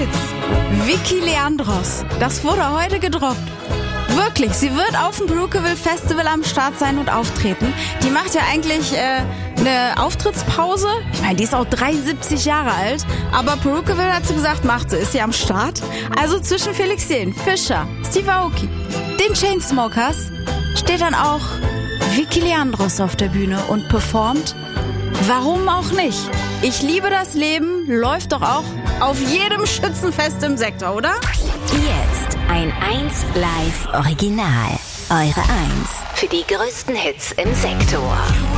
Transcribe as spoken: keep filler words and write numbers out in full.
Hits. Vicky Leandros. Das wurde heute gedroppt. Wirklich, sie wird auf dem Brookeville Festival am Start sein und auftreten. Die macht ja eigentlich äh, eine Auftrittspause. Ich meine, die ist auch dreiundsiebzig Jahre alt. Aber Brookeville hat sie gesagt, macht sie, ist sie am Start. Also zwischen Felix Jähn, Fischer, Steve Aoki, den Chainsmokers steht dann auch Vicky Leandros auf der Bühne und performt. Warum auch nicht? Ich liebe das Leben, läuft doch auch auf jedem Schützenfest im Sektor, oder? Jetzt ein eins Live Original. Eure eins für die größten Hits im Sektor.